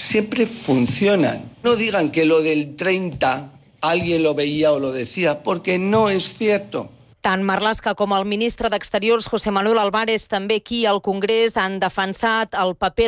siempre funcionan. No digan que lo del 30 alguien lo veía o lo decía, porque no es cierto. Tant Marlaska com el ministre d'Exteriors, José Manuel Álvarez, també aquí al Congrés han defensat el paper